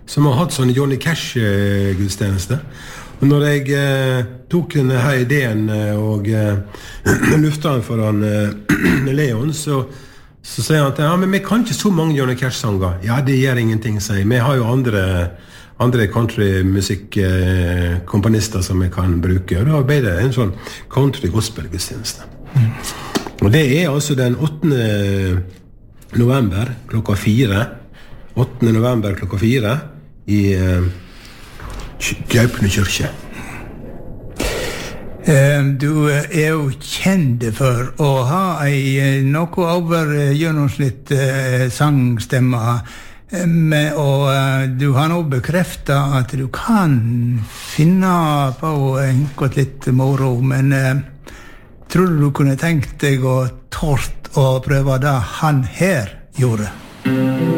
som har hatt sånne Johnny Cash-gudstjeneste. Og når jeg tok denne her ideen og luftet den foran Leon, så sier han at ja, men vi kan ikke så mange Johnny Cash-sanger. Ja, det gjør ingenting, sier jeg. Vi har jo andre country-musikk-komponister som vi kan bruke. Og da ble det en sånn country-gospel-gudstjeneste. Og det altså den 8. november klokka 4. 8. november klokka 4 i Gaupne kyrkje. Du jo kjent for å ha noe over gjennomsnitt sangstemme, og du har nå bekreftet at du kan finne på enkelt litt moro, men tror du kunne tenkt deg å tort å prøve det han her gjorde?